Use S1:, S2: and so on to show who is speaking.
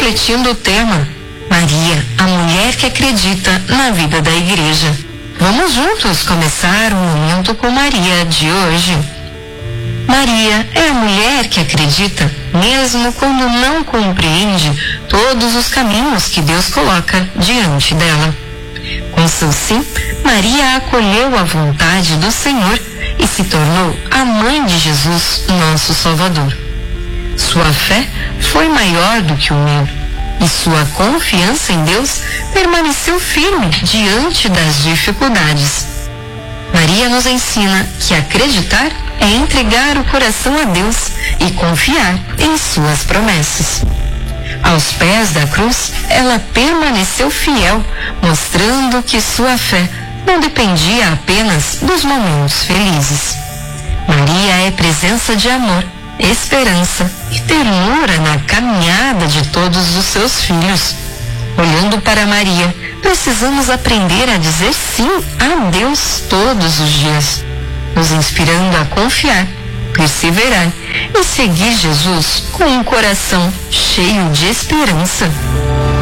S1: refletindo o tema Maria, a mulher que acredita na vida da igreja. Vamos juntos começar o momento com Maria de hoje. Maria é a mulher que acredita, mesmo quando não compreende todos os caminhos que Deus coloca diante dela. Com seu sim, Maria acolheu a vontade do Senhor e se tornou a mãe de Jesus, nosso Salvador. Sua fé foi maior do que o medo, e sua confiança em Deus permaneceu firme diante das dificuldades. Maria nos ensina que acreditar é entregar o coração a Deus e confiar em suas promessas. Aos pés da cruz, ela permaneceu fiel, mostrando que sua fé não dependia apenas dos momentos felizes. Maria é presença de amor, esperança e ternura na caminhada de todos os seus filhos. Olhando para Maria, precisamos aprender a dizer sim a Deus todos os dias, nos inspirando a confiar, perseverar e seguir Jesus com um coração cheio de esperança.